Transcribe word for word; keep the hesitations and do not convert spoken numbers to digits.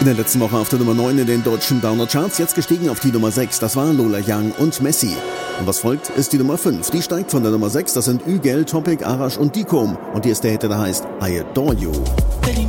In der letzten Woche auf der Nummer neun in den deutschen Downer Charts, jetzt gestiegen auf die Nummer sechs. Das war Lola Young und Messi. Und was folgt, ist die Nummer fünf. Die steigt von der Nummer sechs. Das sind Ügel, Topic, Arash und Dikom. Und die ist der Hit, der heißt I Adore You.